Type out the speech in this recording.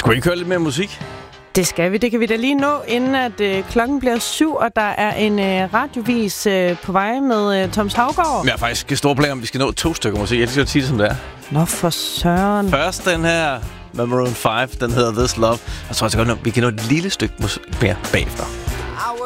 Skulle vi ikke høre lidt mere musik? Det skal vi. Det kan vi da lige nå, inden at klokken bliver 7, og der er en radiovis på vej med Thomas Haugaard. Jeg har faktisk store planer om, vi skal nå 2 stykker musik. Jeg skal sige det, som det er. Nå, for søren. Først den her med Maroon 5, den hedder This Love. Og så tror jeg godt, vi kan nå et lille stykke musik mere bagefter.